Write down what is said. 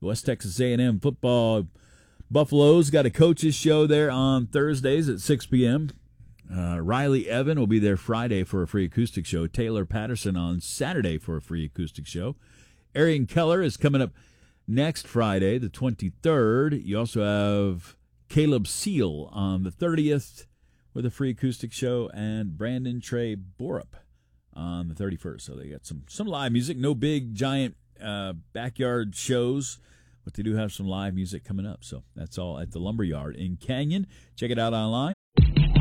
West Texas A&M football Buffaloes got a coaches show there on Thursdays at 6 p.m. Riley Evan will be there Friday for a free acoustic show. Taylor Patterson on Saturday for a free acoustic show. Arian Keller is coming up next Friday, the 23rd. You also have Caleb Seal on the 30th with a free acoustic show, and Brandon Trey Borup on the 31st. So they got some live music. No big, giant backyard shows, but they do have some live music coming up. So that's all at the Lumberyard in Canyon. Check it out online.